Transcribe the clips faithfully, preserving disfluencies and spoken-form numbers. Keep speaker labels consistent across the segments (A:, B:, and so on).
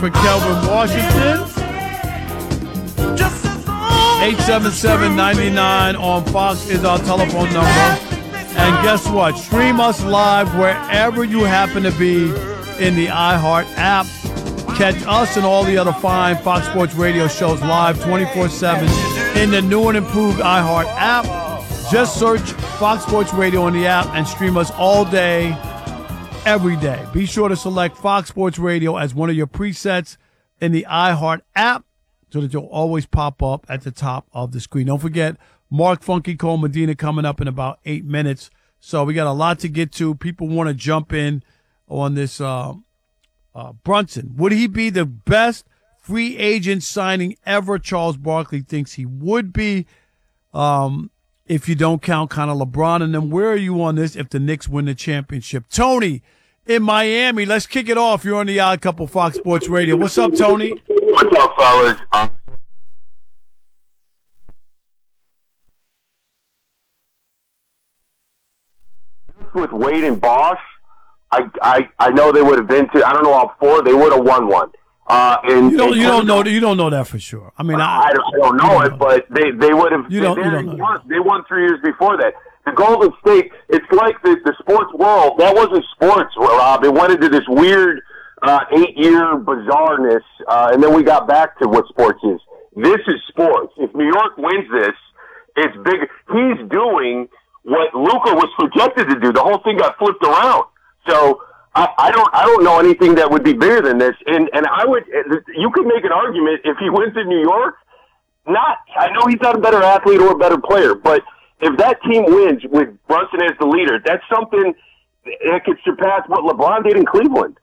A: For Kelvin Washington, eight seven seven, nine nine on Fox is our telephone number. And guess what? Stream us live wherever you happen to be in the iHeart app. Catch us and all the other fine Fox Sports Radio shows live twenty-four seven in the new and improved iHeart app. Just search Fox Sports Radio on the app and stream us all day, every day. Be sure to select Fox Sports Radio as one of your presets in the iHeart app so that you'll always pop up at the top of the screen. Don't forget, Mark Funky Cole Medina coming up in about eight minutes. So we got a lot to get to. People want to jump in on this uh, uh, Brunson. Would he be the best free agent signing ever? Charles Barkley thinks he would be. Um, if you don't count kind of LeBron. And then where are you on this if the Knicks win the championship? Tony in Miami. Let's kick it off. You're on the Odd Couple Fox Sports Radio. What's up, Tony?
B: What's up, fellas? Um, with Wade and Bosch, I, I I know they would have been to, I don't know how four, they would have won one. Uh, and,
A: you don't,
B: and
A: you don't know. You don't know that for sure. I mean, I,
B: I, don't, I don't know it, but they, they would have.
A: You don't.
B: They,
A: You don't know
B: won, they won three years before that. The Golden State. It's like the, the sports world. That wasn't sports, Rob. It went into this weird uh, eight-year bizarreness, uh, and then we got back to what sports is. This is sports. If New York wins this, it's big. He's doing what Luka was projected to do. The whole thing got flipped around. So. I, I don't. I don't know anything that would be bigger than this, and and I would. You could make an argument if he wins in New York. Not. I know he's not a better athlete or a better player, but if that team wins with Brunson as the leader, that's something that could surpass what LeBron did in Cleveland.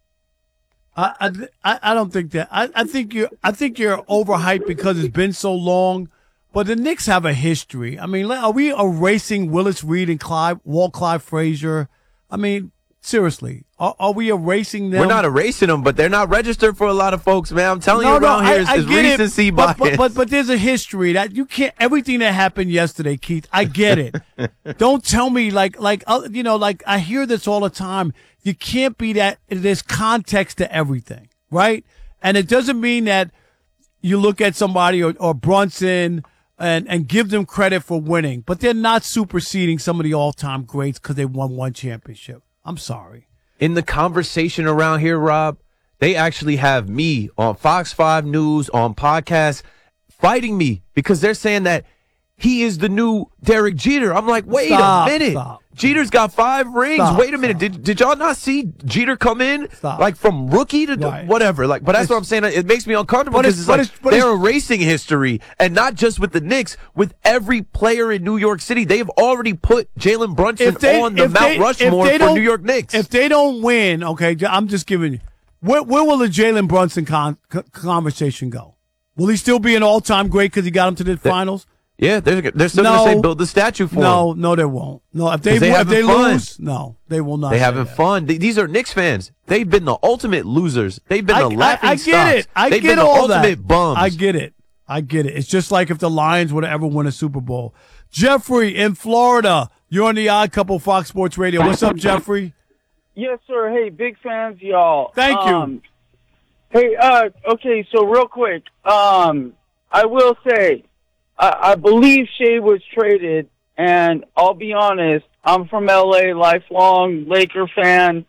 A: I I, I don't think that. I, I think you're. I think you're overhyped because it's been so long. But the Knicks have a history. I mean, are we erasing Willis Reed and Clive, Walt Clive Frazier? I mean. Seriously, are, are we erasing them?
C: We're not erasing them, but they're not registered for a lot of folks, man. I'm telling
A: no,
C: you, around
A: no,
C: here
A: I,
C: is recency
A: it,
C: bias.
A: But, but, but, but there's a history that you can't. Everything that happened yesterday, Keith, I get it. Don't tell me like like uh, you know like I hear this all the time. You can't be that. There's context to everything, right? And it doesn't mean that you look at somebody or, or Brunson and and give them credit for winning, but they're not superseding some of the all-time greats because they won one championship. I'm sorry.
C: In the conversation around here, Rob, they actually have me on Fox five News, on podcasts, fighting me because they're saying that he is the new Derek Jeter. I'm like, wait
A: stop,
C: a minute.
A: Stop.
C: Jeter's got five rings.
A: Stop,
C: wait a minute.
A: stop.
C: Did did y'all not see Jeter come in
A: Stop.
C: like from rookie to
A: right.
C: whatever? Like, but that's
A: it's,
C: what I'm saying. It makes me uncomfortable because it's, it's like
A: it's,
C: they're erasing history, and not just with the Knicks, with every player in New York City. They've already put Jalen Brunson
A: they,
C: on the Mount
A: they,
C: Rushmore for New York Knicks.
A: If they don't win, okay, I'm just giving you. Where, where will the Jalen Brunson con, conversation go? Will he still be an all-time great because he got him to the
C: the,
A: finals?
C: Yeah, they're, they're still
A: no,
C: going to say build the statue for
A: no,
C: him.
A: No, no, they won't. No, if they,
C: they
A: if they
C: fun.
A: lose, no, they will not.
C: They having
A: that.
C: fun. These are Knicks fans. They've been the ultimate losers. They've been
A: I,
C: the laughing
A: I, I get
C: stocks.
A: it. I
C: They've
A: get
C: been
A: all
C: the ultimate
A: that.
C: bums.
A: I get it. I get it. It's just like if the Lions would ever win a Super Bowl. Jeffrey in Florida, you're on the Odd Couple Fox Sports Radio. What's up, Jeffrey?
D: Yes, sir. Hey, big fans, y'all.
A: Thank you.
D: Um, hey, uh, okay, so real quick, um, I will say, I, I believe Shea was traded, and I'll be honest, I'm from L A, lifelong Laker fan.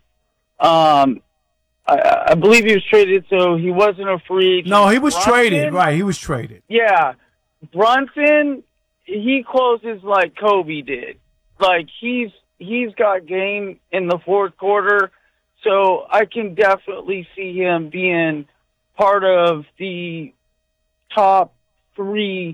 D: Um, I, I believe he was traded, so he wasn't a free agent.
A: No, he was
D: Brunson,
A: traded. Right, he was traded.
D: Yeah. Brunson, he closes like Kobe did. Like, he's he's got game in the fourth quarter, so I can definitely see him being part of the top three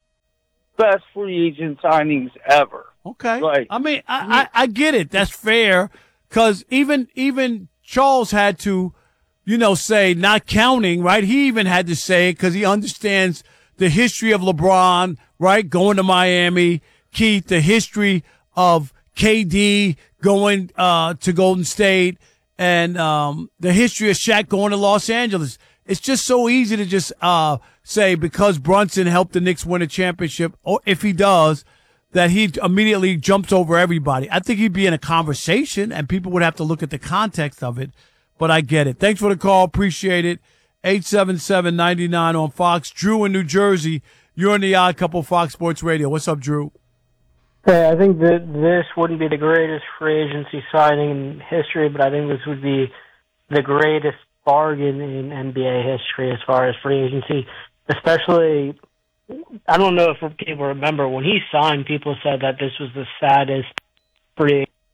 D: best free agent signings ever.
A: Okay.
D: Like,
A: I mean, I, I, I get it. That's fair. Because even, even Charles had to, you know, say, not counting, right? He even had to say it because he understands the history of LeBron, right? Going to Miami. Keith, the history of K D going uh, to Golden State, and um, the history of Shaq going to Los Angeles. It's just so easy to just uh, say because Brunson helped the Knicks win a championship, or if he does, that he immediately jumps over everybody. I think he'd be in a conversation, and people would have to look at the context of it. But I get it. Thanks for the call. Appreciate it. eight seven seven, nine nine on Fox. Drew in New Jersey, you're on the Odd Couple Fox Sports Radio. What's up, Drew?
E: Hey, I think that this wouldn't be the greatest free agency signing in history, but I think this would be the greatest bargain in N B A history as far as free agency. Especially, I don't know if people remember, when he signed, people said that this was the saddest free agency.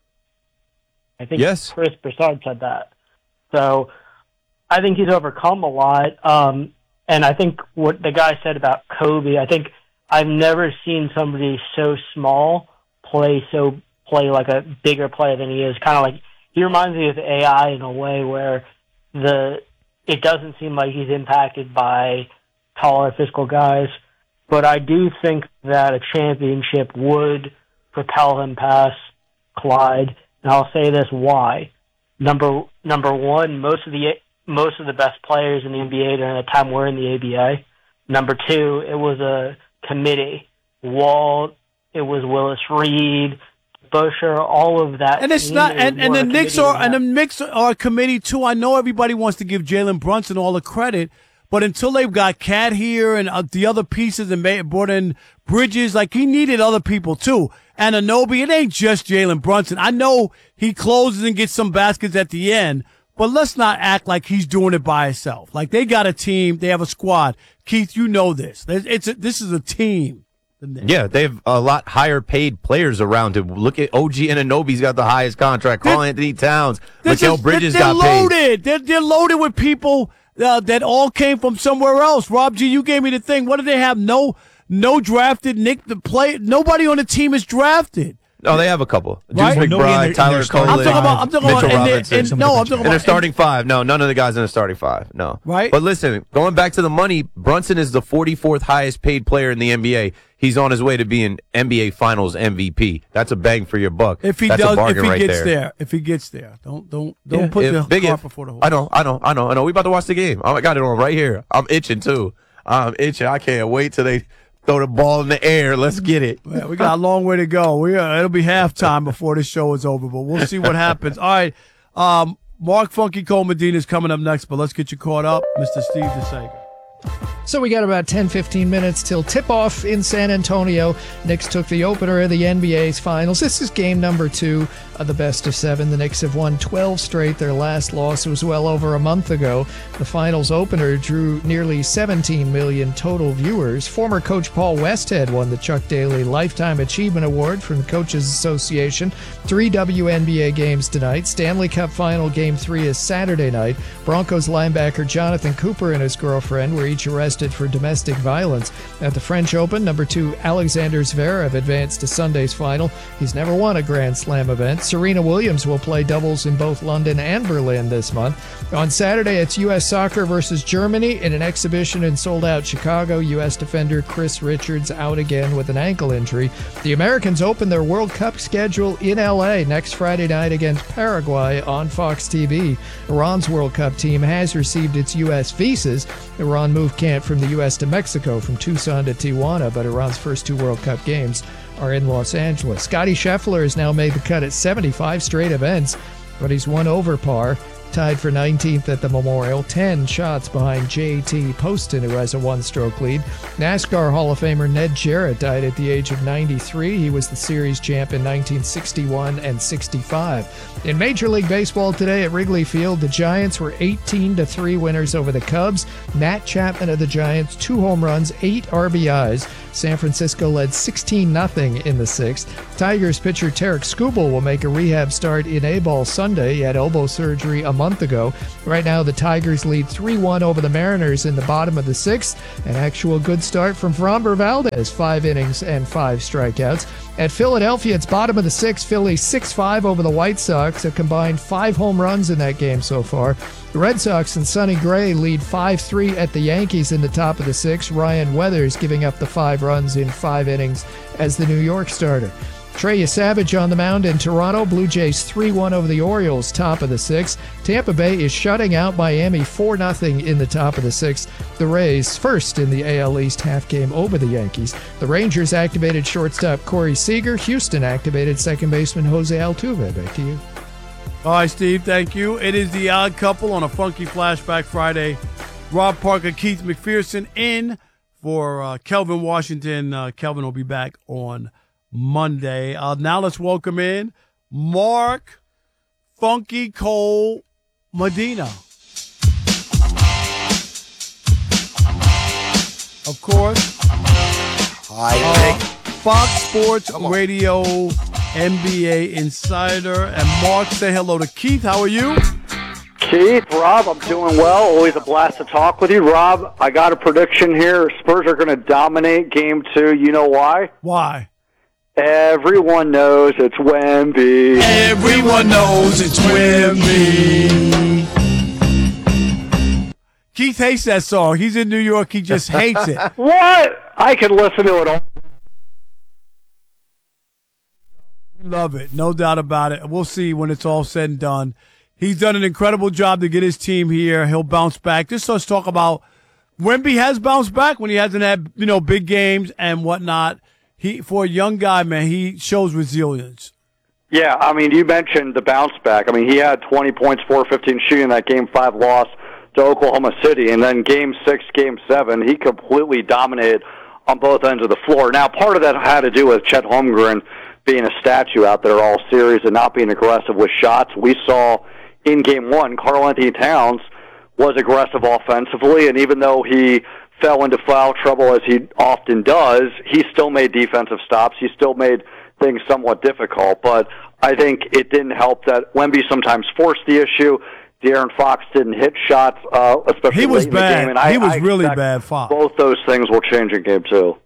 E: I think
C: yes.
E: Chris Broussard said that. So I think he's overcome a lot. Um, and I think what the guy said about Kobe, I think I've never seen somebody so small play so play like a bigger player than he is. Kind of like he reminds me of A I in a way where the it doesn't seem like he's impacted by taller physical guys. But I do think that a championship would propel him past Clyde. And I'll say this why. Number number one, most of the most of the best players in the N B A during the time were in the A B A. Number two, it was a committee. Walt, it was Willis Reed, Busher, all of that.
A: And it's not, and, and the Knicks are, and the Knicks are a committee too. I know everybody wants to give Jalen Brunson all the credit, but until they've got Cat here and uh, the other pieces and made, brought in Bridges, like he needed other people too. And Anunoby, it ain't just Jalen Brunson. I know he closes and gets some baskets at the end, but let's not act like he's doing it by himself. Like they got a team, they have a squad. Keith, you know this. It's a, this is a team.
C: Yeah, they have a lot higher paid players around him. Look at O G Anunoby's got the highest contract. Karl Anthony Towns, Mikal Bridges
A: they're, they're
C: got paid.
A: loaded. They're, they're loaded with people uh, that all came from somewhere else. Rob G, you gave me the thing. What do they have? No, no drafted Nick the play. Nobody on the team is drafted.
C: No, they have a couple.
A: Right?
C: Juice McBride, Tyler Cole,
A: I'm talking about. I'm talking
C: Mitchell
A: about. And
C: Robinson.
A: and, no, I'm talking about.
C: In the starting five. No, none of the guys in the starting five. No.
A: Right.
C: But listen, going back to the money, Brunson is the forty-fourth highest paid player in the N B A. He's on his way to being N B A Finals M V P. That's a bang for your buck.
A: If he
C: That's
A: does,
C: a bargain
A: if he
C: right
A: gets
C: there.
A: there, if he gets there, don't don't don't
C: Yeah,
A: put
C: if,
A: the
C: big
A: cart
C: if.
A: before the horse.
C: I know, I know, I know, I know. We about to watch the game. I got it on right here. I'm itching too. I'm itching. I can't wait till they throw the ball in the air. Let's get it.
A: Yeah, we got a long way to go. We uh, it'll be halftime before this show is over, but we'll see what happens. All right, um, Mark Funky Cole Medina is coming up next, but let's get you caught up, Mister Steve DeSager.
F: So we got about ten, fifteen minutes till tip-off in San Antonio. Knicks took the opener of the N B A's finals. This is game number two of the best of seven. The Knicks have won twelve straight. Their last loss was well over a month ago. The finals opener drew nearly seventeen million total viewers. Former coach Paul Westhead won the Chuck Daly Lifetime Achievement Award from the Coaches Association. Three W N B A games tonight. Stanley Cup Final Game three is Saturday night. Broncos linebacker Jonathan Cooper and his girlfriend were each arrested for domestic violence. At the French Open, number two Alexander Zverev advanced to Sunday's final. He's never won a Grand Slam event. Serena Williams will play doubles in both London and Berlin this month. On Saturday, it's U S Soccer versus Germany in an exhibition in sold-out Chicago. U S defender Chris Richards out again with an ankle injury. The Americans open their World Cup schedule in L A next Friday night against Paraguay on Fox T V. Iran's World Cup team has received its U S visas. Iran moved camp from the U S to Mexico from Tucson to Tijuana, but Iran's first two World Cup games are in Los Angeles. Scotty Scheffler has now made the cut at seventy-five straight events, but he's one over par. Tied for nineteenth at the Memorial, ten shots behind J T Poston, who has a one-stroke lead. NASCAR Hall of Famer Ned Jarrett died at the age of ninety-three. He was the series champ in nineteen sixty-one and sixty-five. In Major League Baseball today at Wrigley Field, the Giants were eighteen to three winners over the Cubs. Matt Chapman of the Giants, two home runs, eight R B Is. San Francisco led sixteen nothing in the sixth. Tigers pitcher Tarek Skubal will make a rehab start in A-ball Sunday. He had elbow surgery a month ago. Right now, the Tigers lead three one over the Mariners in the bottom of the sixth. An actual good start from Framber Valdez, five innings and five strikeouts. At Philadelphia, it's bottom of the sixth. Phillies six five over the White Sox, a combined five home runs in that game so far. The Red Sox and Sonny Gray lead five three at the Yankees in the top of the sixth. Ryan Weathers giving up the five runs in five innings as the New York starter. Trey Savage on the mound in Toronto. Blue Jays three one over the Orioles, top of the sixth. Tampa Bay is shutting out Miami four nothing in the top of the sixth. The Rays first in the A L East half game over the Yankees. The Rangers activated shortstop Corey Seager. Houston activated second baseman Jose Altuve. Back to you.
A: All right, Steve, thank you. It is the Odd Couple on a Funky Flashback Friday. Rob Parker, Keith McPherson in for uh, Kelvin Washington. Uh, Kelvin will be back on Monday. Uh, now let's welcome in Mark Funky Cole Medina. Of course.
G: Hi,
A: uh, Fox Sports Radio N B A Insider. And Mark, say hello to Keith. How are you?
H: Keith, Rob, I'm doing well. Always a blast to talk with you. Rob, I got a prediction here. Spurs are going to dominate game two. You know why?
A: Why?
H: Everyone knows it's Wemby.
A: Everyone knows it's Wemby. Keith hates that song. He's in New York. He just hates it.
H: What? I can listen to it all.
A: Love it. No doubt about it. We'll see when it's all said and done. He's done an incredible job to get his team here. He'll bounce back. Just let's talk about Wemby has bounced back when he hasn't had, you know, big games and whatnot. He, for a young guy, man, he shows resilience.
H: Yeah, I mean, you mentioned the bounce back. I mean, he had twenty points, four fifteen shooting that game five loss to Oklahoma City, and then game six, game seven, he completely dominated on both ends of the floor. Now, part of that had to do with Chet Holmgren being a statue out there all series and not being aggressive with shots. We saw in game one, Karl-Anthony Towns was aggressive offensively, and even though he fell into foul trouble as he often does, he still made defensive stops. He still made things somewhat difficult, but I think it didn't help that Wemby sometimes forced the issue. De'Aaron Fox didn't hit shots, uh, especially
A: he was
H: late
A: bad.
H: in the game. And I,
A: he was
H: I
A: really bad, Fox.
H: Both those things will change in game two.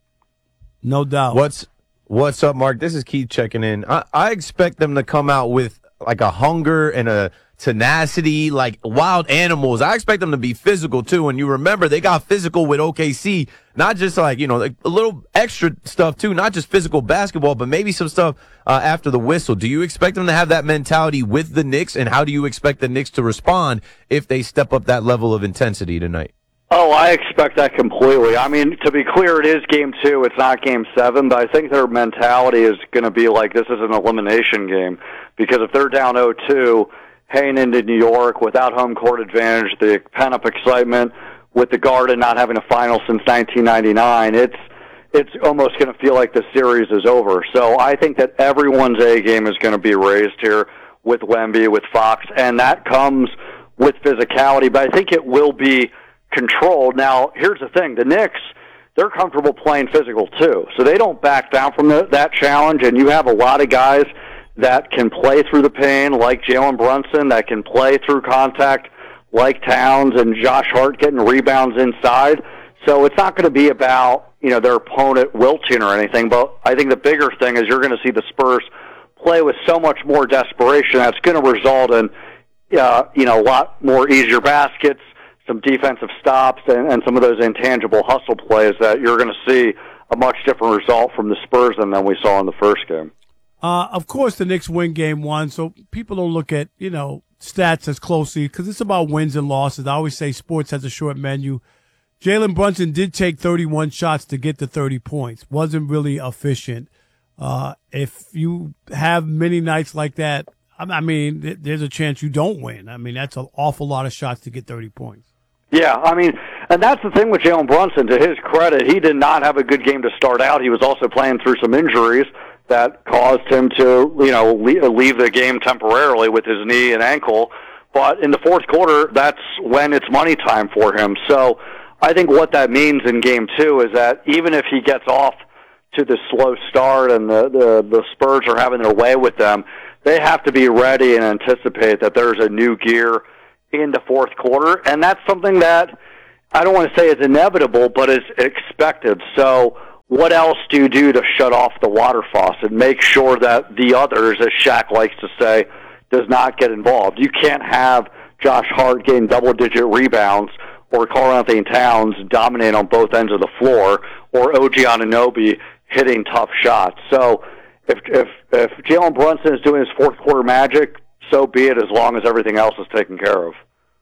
A: No doubt.
C: What's What's up, Mark? This is Keith checking in. I, I expect them to come out with like a hunger and a tenacity, like wild animals. I expect them to be physical too. And you remember they got physical with O K C, not just like, you know, like a little extra stuff too, not just physical basketball, but maybe some stuff uh, after the whistle. Do you expect them to have that mentality with the Knicks? And how do you expect the Knicks to respond if they step up that level of intensity tonight?
H: Oh, I expect that completely. I mean, to be clear, it is game two. It's not game seven, but I think their mentality is going to be like this is an elimination game, because if they're down oh two, heading into New York without home court advantage, the pent-up excitement with the Garden not having a final since nineteen ninety-nine, it's it's almost going to feel like the series is over. So I think that everyone's A game is going to be raised here with Wemby, with Fox, and that comes with physicality, but I think it will be controlled. Now, here's the thing. The Knicks, they're comfortable playing physical too, so they don't back down from the, that challenge, and you have a lot of guys that can play through the pain, like Jalen Brunson, that can play through contact, like Towns and Josh Hart getting rebounds inside. So it's not going to be about, you know, their opponent wilting or anything, but I think the bigger thing is you're going to see the Spurs play with so much more desperation that's going to result in, uh, you know, a lot more easier baskets, some defensive stops, and, and some of those intangible hustle plays that you're going to see a much different result from the Spurs than, than we saw in the first game.
A: Uh, of course, the Knicks win game one, so people don't look at, you know, stats as closely because it's about wins and losses. I always say sports has a short menu. Jalen Brunson did take thirty-one shots to get to thirty points. Wasn't really efficient. Uh, if you have many nights like that, I mean, there's a chance you don't win. I mean, that's an awful lot of shots to get thirty points.
H: Yeah, I mean, and that's the thing with Jalen Brunson. To his credit, he did not have a good game to start out. He was also playing through some injuries that caused him to, you know, leave the game temporarily with his knee and ankle. But in the fourth quarter, that's when it's money time for him. So I think what that means in game two is that even if he gets off to the slow start and the, the, the Spurs are having their way with them, they have to be ready and anticipate that there's a new gear in the fourth quarter. And that's something that I don't want to say is inevitable, but is expected. So what else do you do to shut off the water faucet? Make sure that the others, as Shaq likes to say, does not get involved. You can't have Josh Hart getting double-digit rebounds or Karl-Anthony Towns dominate on both ends of the floor or O G Anunoby hitting tough shots. So if if if Jalen Brunson is doing his fourth quarter magic, so be it, as long as everything else is taken care of.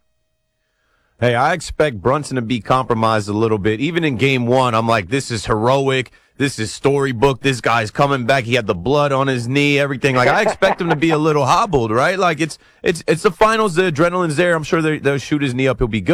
C: Hey, I expect Brunson to be compromised a little bit. Even in game one, I'm like, this is heroic. This is storybook. This guy's coming back. He had the blood on his knee, everything. Like, I expect him to be a little hobbled, right? Like, it's it's it's the finals. The adrenaline's there. I'm sure they'll shoot his knee up. He'll be good.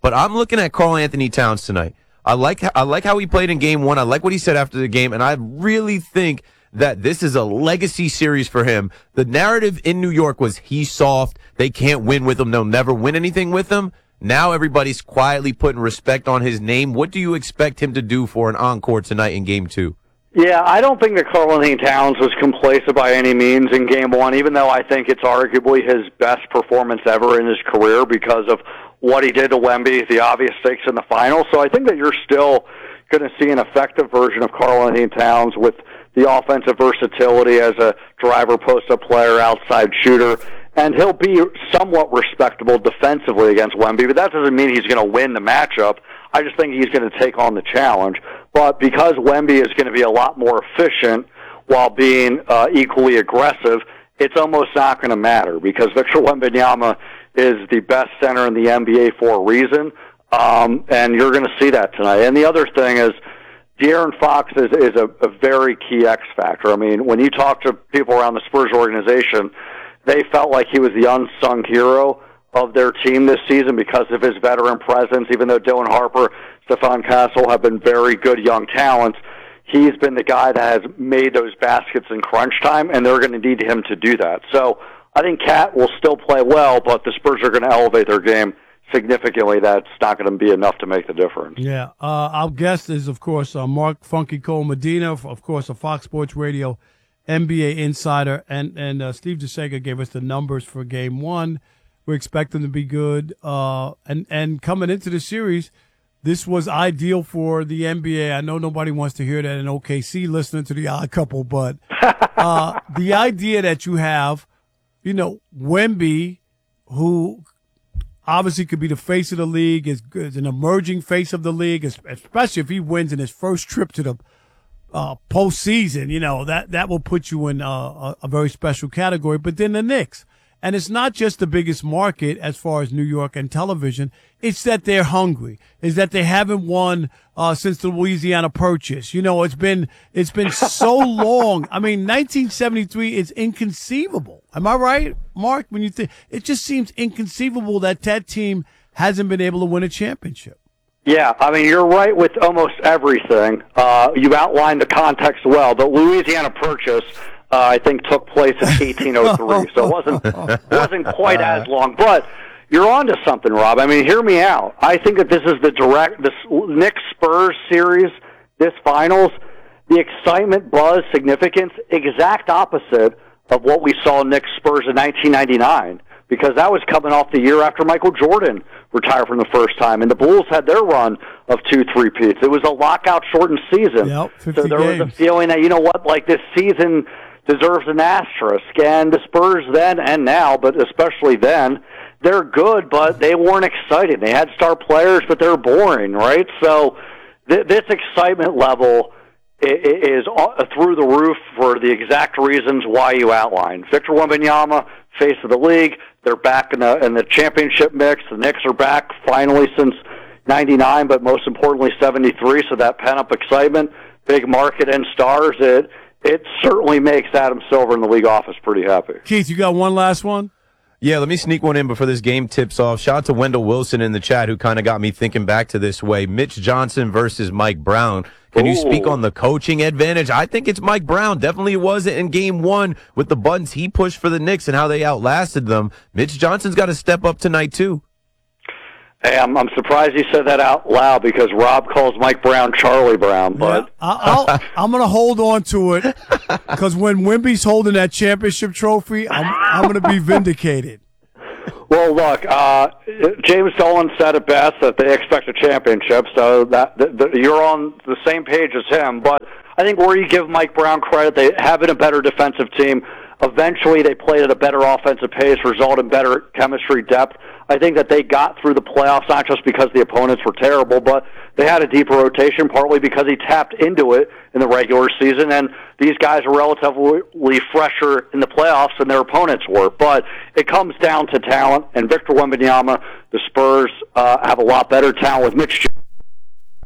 C: But I'm looking at Karl Anthony Towns tonight. I like I like how he played in game one. I like what he said after the game, and I really think that this is a legacy series for him. The narrative in New York was he's soft. They can't win with him. They'll never win anything with him. Now everybody's quietly putting respect on his name. What do you expect him to do for an encore tonight in game two?
H: Yeah, I don't think that Karl Anthony Towns was complacent by any means in game one, even though I think it's arguably his best performance ever in his career because of what he did to Wemby, the obvious stakes in the final. So I think that you're still going to see an effective version of Karl Anthony Towns with the offensive versatility as a driver, post-up player, outside shooter. And he'll be somewhat respectable defensively against Wemby, but that doesn't mean he's going to win the matchup. I just think he's going to take on the challenge. But because Wemby is going to be a lot more efficient while being uh, equally aggressive, it's almost not going to matter because Victor Wembanyama is the best center in the N B A for a reason, um, and you're going to see that tonight. And the other thing is De'Aaron Fox is, is a, a very key X factor. I mean, when you talk to people around the Spurs organization, they felt like he was the unsung hero of their team this season because of his veteran presence. Even though Dylan Harper, Stephon Castle have been very good young talents, he's been the guy that has made those baskets in crunch time, and they're going to need him to do that. So I think Cat will still play well, but the Spurs are going to elevate their game significantly. That's not going to be enough to make the difference.
A: Yeah. Uh, our guest is, of course, uh, Mark Funky Cole Medina, of course, a Fox Sports Radio N B A insider, and and uh, Steve DeSega gave us the numbers for Game One. We expect them to be good, uh, and and coming into the series, this was ideal for the N B A. I know nobody wants to hear that in O K C listening to the Odd Couple, but uh, the idea that you have, you know, Wemby, who obviously could be the face of the league, is, is an emerging face of the league, especially if he wins in his first trip to the Uh, postseason, you know, that, that will put you in uh, a, a very special category. But then the Knicks, and it's not just the biggest market as far as New York and television, it's that they're hungry, is that they haven't won uh, since the Louisiana Purchase. You know, it's been, it's been so long. I mean, nineteen seventy-three is inconceivable. Am I right, Mark? When you think, it just seems inconceivable that that team hasn't been able to win a championship.
H: Yeah, I mean, you're right with almost everything. Uh, you outlined the context well. The Louisiana Purchase, uh, I think, took place in eighteen oh three, so it wasn't, it wasn't quite as long. But you're on to something, Rob. I mean, hear me out. I think that this is the direct, this Knicks-Spurs series, this finals, the excitement, buzz, significance, exact opposite of what we saw Knicks-Spurs in nineteen ninety-nine, because that was coming off the year after Michael Jordan retired from the first time, and the Bulls had their run of two three-peats. It was a lockout-shortened season.
A: Yep, fifty
H: so there
A: games.
H: was a feeling that, you know what, like this season deserves an asterisk, and the Spurs then and now, but especially then, they're good, but they weren't exciting. They had star players, but they're boring, right? So th- this excitement level is through the roof for the exact reasons why you outlined. Victor Wembanyama, face of the league. They're back in the in the championship mix. The Knicks are back finally since ninety-nine, but most importantly seventy-three. So that pent up excitement, big market and stars. It it certainly makes Adam Silver in the league office pretty happy.
A: Keith, you got one last one?
C: Yeah, let me sneak one in before this game tips off. Shout out to Wendell Wilson in the chat who kind of got me thinking back to this way. Mitch Johnson versus Mike Brown. Can Ooh. you speak on the coaching advantage? I think it's Mike Brown. Definitely was it in game one with the buttons he pushed for the Knicks and how they outlasted them. Mitch Johnson's got to step up tonight, too.
H: Hey, I'm, I'm surprised you said that out loud because Rob calls Mike Brown Charlie Brown. But
A: yeah, I'll, I'll, I'm going to hold on to it because when Wemby's holding that championship trophy, I'm, I'm going to be vindicated.
H: Well, look, uh, James Dolan said it best that they expect a championship, so that the, the, you're on the same page as him. But I think where you give Mike Brown credit, they have been a better defensive team. Eventually, they played at a better offensive pace, result in better chemistry depth. I think that they got through the playoffs not just because the opponents were terrible, but they had a deeper rotation, partly because he tapped into it in the regular season, and these guys are relatively fresher in the playoffs than their opponents were. But it comes down to talent, and Victor Wembanyama, the Spurs uh, have a lot better talent with Mitch Johnson.